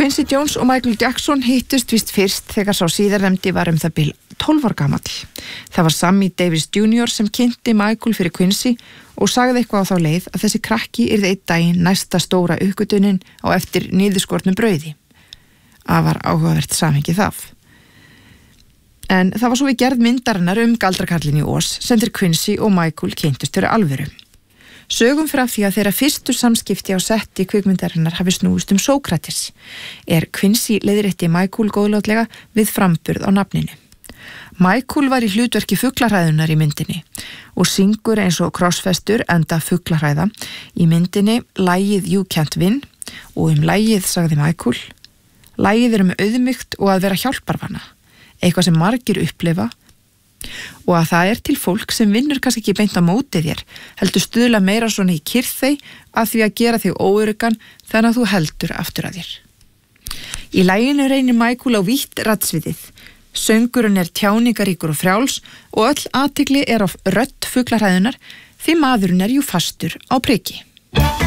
Quincy Jones og Michael Jackson hittust víst fyrst þegar sá síðarnefndi var það bil 12 ára gamall. Það var Sammy Davis Jr. sem kynnti Michael fyrir Quincy og sagði eitthvað á þá leið að þessi krakki yrði einn daginn næsta stóra uppgötvunin á eftir niðurskornu brauði. Afar áhugavert samhengi það. En það var svo við gerð myndarinnar galdrakarlinn í Oz sem þeir Quincy og Michael kynntust fyrir alvöru. Sögum frá því að þeirra fyrstu samskipti á setti kvikmyndarinnar hafi snúist Sókrates. Quincy leiðrétti Michael góðlátlega við framburð á nafninu. Michael var í hlutverki fuglaræðunar í myndinni og syngur eins og krossfestur enda fuglaræða í myndinni lagið You Can't Win og lagið sagði Michael: lagið auðmýkt og að vera hjálparvana, eitthvað sem margir upplifa og að það til fólk sem vinnur kannski ekki beint á móti þér, heldur stuðla meira svona í kyrrþey að því að gera þig óöruggan þannig að þú heldur aftur að þér. Í laginu reynir Michael á vítt raddsviðið. Söngurinn tjáningaríkur og frjáls og öll athygli á rödd fuglaræðunar því maðurinn jú fastur á priki.